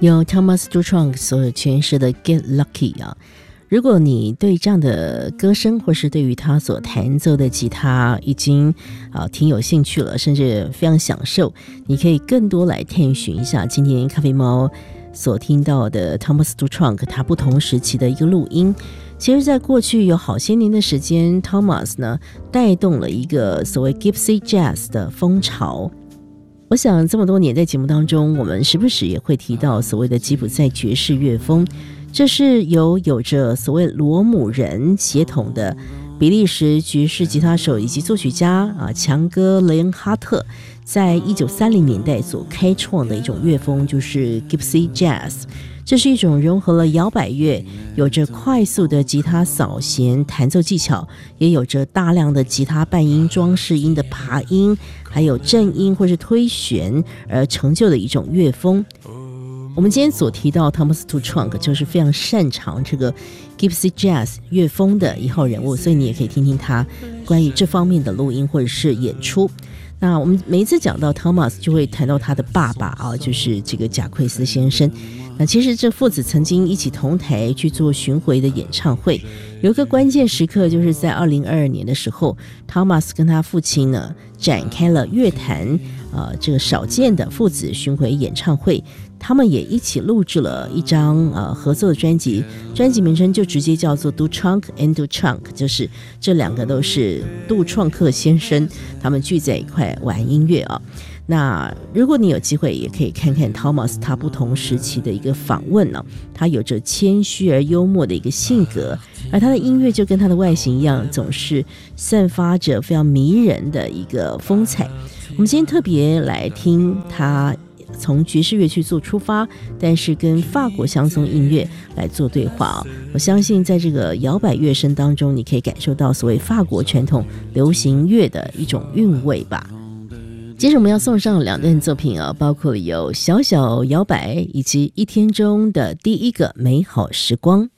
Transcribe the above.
由 Thomas Dutronc 所诠释的 Get Lucky 啊，如果你对这样的歌声或是对于他所弹奏的吉他已经挺有兴趣了，甚至非常享受，你可以更多来探寻一下今天咖啡猫所听到的 Thomas Dutronc 他不同时期的一个录音。其实在过去有好些年的时间， Thomas 呢带动了一个所谓 Gypsy Jazz 的风潮。我想这么多年在节目当中，我们时不时也会提到所谓的吉普赛爵士乐风，这是有着所谓罗姆人血统的比利时爵士吉他手以及作曲家强哥雷恩哈特在1930年代所开创的一种乐风，就是 Gypsy Jazz。这是一种融合了摇摆乐，有着快速的吉他扫弦弹奏技巧，也有着大量的吉他半音、装饰音的爬音，还有正音或是推弦而成就的一种乐风。我们今天所提到 Thomas Dutronc 就是非常擅长这个 Gypsy Jazz 乐风的一号人物，所以你也可以听听他关于这方面的录音或者是演出。那我们每一次讲到 Thomas 就会谈到他的爸爸就是这个贾奎斯先生。那其实这父子曾经一起同台去做巡回的演唱会，有一个关键时刻就是在2022年的时候， Thomas 跟他父亲呢展开了乐坛这个少见的父子巡回演唱会。他们也一起录制了一张合作的专辑，专辑名称就直接叫做 Dutronc and Dutronc， 就是这两个都是杜创克先生，他们聚在一块玩音乐那如果你有机会也可以看看 Thomas 他不同时期的一个访问他有着谦虚而幽默的一个性格，而他的音乐就跟他的外形一样，总是散发着非常迷人的一个风采。我们今天特别来听他从爵士乐去做出发，但是跟法国乡村音乐来做对话我相信在这个摇摆乐声当中，你可以感受到所谓法国传统流行乐的一种韵味吧。接着我们要送上两段作品包括了有小小摇摆以及一天中的第一个美好时光。